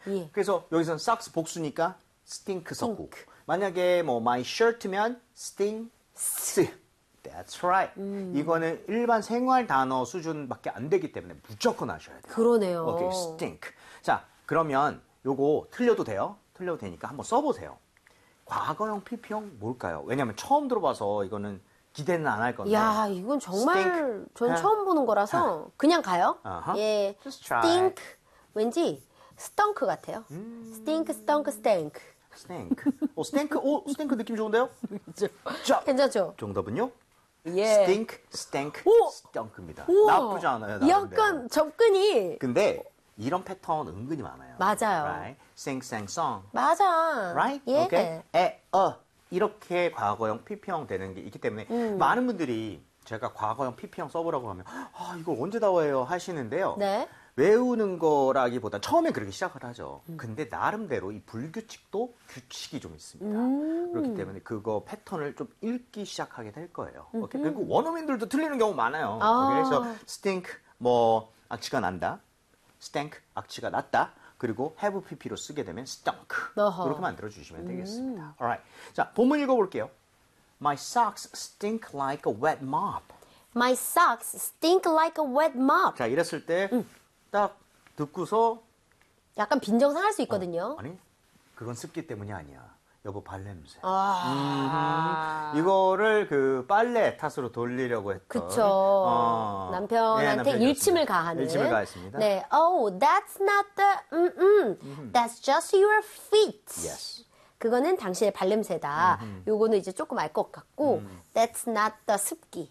예. 그래서 여기서는 socks 복수니까 stink 썼고 만약에 뭐 my shirt면 stinks. That's right. 이거는 일반 생활 단어 수준밖에 안 되기 때문에 무조건 하셔야 돼요. 그러네요. 오케이, stink. 자, 그러면 요거 틀려도 돼요? 틀려도 되니까 한번 써보세요. 과거형, PP형 뭘까요? 왜냐면 처음 들어봐서 이거는 기대는 안 할 건데. 야, 이건 정말 stink. 전 처음 보는 거라서 그냥 가요. Uh-huh. 예, Just try. stink 왠지 stunk 같아요. stink, stunk, stank. stink. stink 느낌 좋은데요? 자, 괜찮죠? 정답은요? 예. stink, stank, 오! stunk입니다. 우와. 나쁘지 않아요. 나름대로. 약간 접근이 근데 이런 패턴 은근히 많아요. 맞아요. Right? sing, sang, song. 맞아. Right? 예. Okay? 이렇게 과거형, PP형 되는 게 있기 때문에 많은 분들이 제가 과거형, PP형 써보라고 하면 이걸 언제 다 외워요 하시는데요. 네. 외우는 거라기보다 처음에 그렇게 시작을 하죠. 근데 나름대로 이 불규칙도 규칙이 좀 있습니다. 그렇기 때문에 그거 패턴을 좀 읽기 시작하게 될 거예요. 오케이? 그리고 원어민들도 틀리는 경우 많아요. 그래서 stink, 뭐 악취가 난다. stank, 악취가 났다. 그리고 have pp로 쓰게 되면 stunk. 어허. 그렇게 만들어 주시면 되겠습니다. Alright. 자, 본문 읽어볼게요. My socks stink like a wet mop. My socks stink like a wet mop. 자, 이랬을 때 딱 듣고서 약간 빈정상할 수 있거든요. 아니, 그건 습기 때문이 아니야. 여보, 발냄새. 이거를 그 빨래 탓으로 돌리려고 했던. 그쵸. 남편한테 남편이었습니다. 일침을 가하는. 일침을 가했습니다. 네. Oh, that's not the, That's just your feet. Yes. 그거는 당신의 발냄새다. 요거는 이제 조금 알 것 같고, That's not the 습기.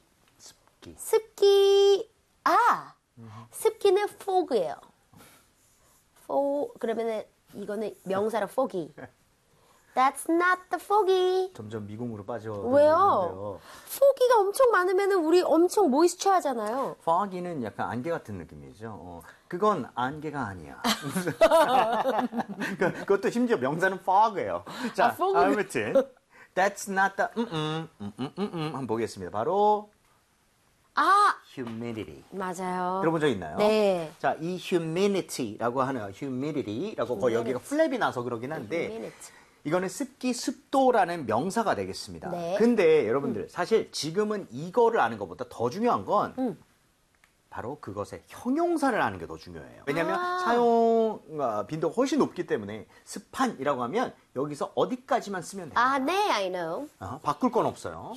습기, 습기는 fog예요. 그러면은 이거는 명사로 foggy. That's not the foggy. 점점 미궁으로 빠져. 왜요? foggy가 엄청 많으면은 우리 엄청 모이스처 하잖아요. foggy는 약간 안개 같은 느낌이죠. 그건 안개가 아니야. 그것도 심지어 명사는 fog예요. 자, fog. 아무튼 That's not the 한번 보겠습니다. 바로 humidity. 맞아요. 들어본 적 있나요? 네. 자, 이 humidity라고 하는 humidity라고 거의 여기가 플랩이 나서 그러긴 한데 humidity. 이거는 습기, 습도라는 명사가 되겠습니다. 네. 근데 여러분들 사실 지금은 이거를 아는 것보다 더 중요한 건 바로 그것의 형용사를 아는 게 더 중요해요. 왜냐하면 사용 빈도가 훨씬 높기 때문에 습한이라고 하면 여기서 어디까지만 쓰면 돼요. 네, I know. 바꿀 건 없어요.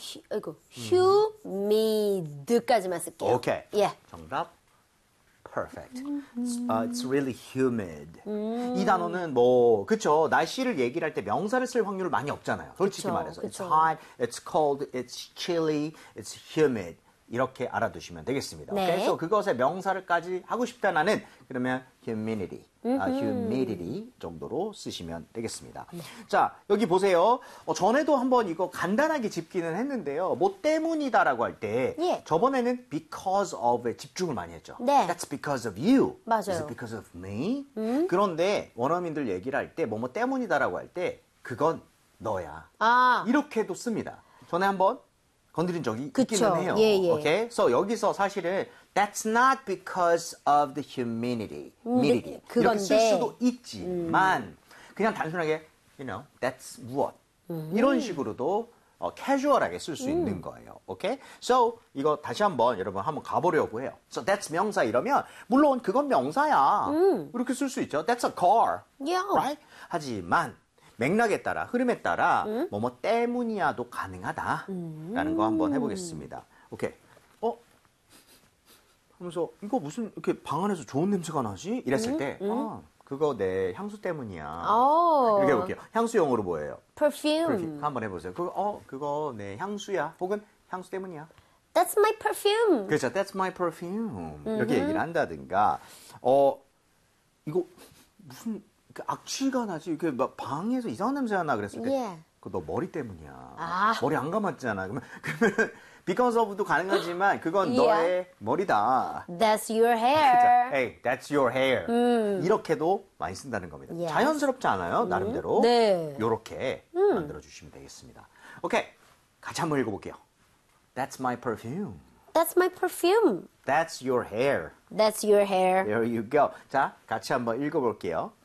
humid까지만 쓸게요. 오케이. 예. 정답. Perfect. It's really humid. 이 단어는 뭐 그쵸 날씨를 얘기를 할 때 명사를 쓸 확률 많이 없잖아요. 솔직히 그쵸, 말해서 그쵸. It's hot, it's cold, it's chilly, it's humid. 이렇게 알아두시면 되겠습니다. 네. 그래서 그것의 명사를까지 하고 싶다 나는 그러면 humidity, humidity 정도로 쓰시면 되겠습니다. 네. 자, 여기 보세요. 전에도 한번 이거 간단하게 짚기는 했는데요. 뭐 때문이다라고 할 때 예. 저번에는 because of에 집중을 많이 했죠. 네. That's because of you. 맞아요. Is it because of me? 그런데 원어민들 얘기를 할 때 뭐뭐 때문이다라고 할 때 그건 너야. 이렇게도 씁니다. 전에 한번 건드린 적이 그쵸. 있기는 해요. 예, 예. 오케이? So 여기서 사실은 that's not because of the humidity. humidity. 이렇게 쓸 그건데. 수도 있지만 그냥 단순하게 you know, that's what. 이런 식으로도 캐주얼하게 쓸 수 있는 거예요. 오케이? So 이거 다시 한번 여러분 한번 가보려고 해요. So that's 명사 이러면 물론 그건 명사야. 이렇게 쓸 수 있죠. That's a car. Yeah. Right? 하지만 맥락에 따라 흐름에 따라 뭐뭐 때문이야도 가능하다라는 거 한번 해보겠습니다. 오케이. 하면서 이거 무슨 이렇게 방 안에서 좋은 냄새가 나지? 이랬을 때 그거 내 향수 때문이야. 이렇게 해볼게요. 향수 영어로 뭐예요? perfume. 한번 해보세요. 그거 내 향수야. 혹은 향수 때문이야. That's my perfume. 그렇죠. That's my perfume. 이렇게 얘기를 한다든가. 이거 무슨 악취가 나지? 이렇게 막 방에서 이상한 냄새가 나 그랬을 때. 예. 그거 너 머리 때문이야. 머리 안 감았잖아. 그러면 because of도 가능하지만 그건 Yeah. 너의 머리다. That's your hair. Hey, that's your hair. 이렇게도 많이 쓴다는 겁니다. Yes. 자연스럽지 않아요? 나름대로. 네. 요렇게 만들어주시면 되겠습니다. 오케이. 같이 한번 읽어볼게요. That's my perfume. That's my perfume. That's your hair. That's your hair. There you go. 자, 같이 한번 읽어볼게요.